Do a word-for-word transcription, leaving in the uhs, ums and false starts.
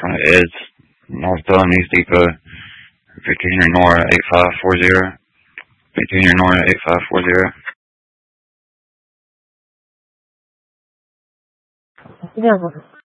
front of Ed's, North Dillon, East Depot, Victor Nora eight five four zero, Victor Nora eight five four zero. Yeah.